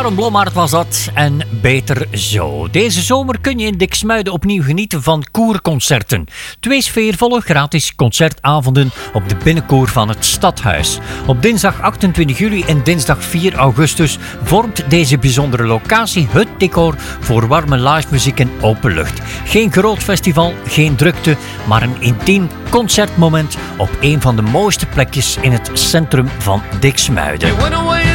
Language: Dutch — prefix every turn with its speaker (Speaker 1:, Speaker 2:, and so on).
Speaker 1: Sharon Blommaert was dat en Beter Zo. Deze zomer kun je in Diksmuiden opnieuw genieten van koerconcerten. 2 sfeervolle gratis concertavonden op de binnenkoor van het Stadhuis. Op dinsdag 28 juli en dinsdag 4 augustus vormt deze bijzondere locatie het decor voor warme livemuziek en open lucht. Geen groot festival, geen drukte, maar een intiem concertmoment op een van de mooiste plekjes in het centrum van Diksmuiden.